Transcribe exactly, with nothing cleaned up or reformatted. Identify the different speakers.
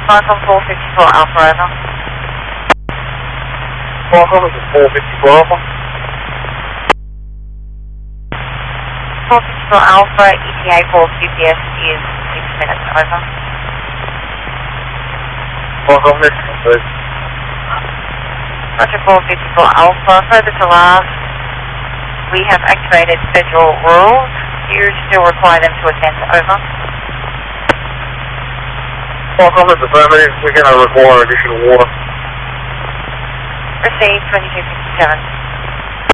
Speaker 1: Welcome four fifty-four Alpha, over.
Speaker 2: Welcome, this is four fifty-four Alpha.
Speaker 1: four fifty-four Alpha, E T A for Q P S is six minutes, over.
Speaker 2: Welcome, Michigan, please.
Speaker 1: Roger four fifty-four Alpha, further to last, we have activated federal rules. Do you still require them to attend, over?
Speaker 2: Welcome, this is affirmative. We're going to require additional water.
Speaker 1: Received twenty-two fifty-seven.